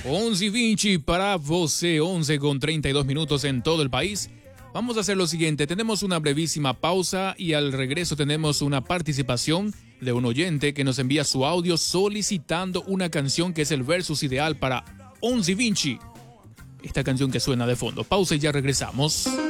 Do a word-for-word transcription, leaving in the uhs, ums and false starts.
once Vinci para você, once con treinta y dos minutos en todo el país. Vamos a hacer lo siguiente, tenemos una brevísima pausa y al regreso tenemos una participación de un oyente que nos envía su audio solicitando una canción que es el versus ideal para once Vinci. Esta canción que suena de fondo. Pausa y ya regresamos.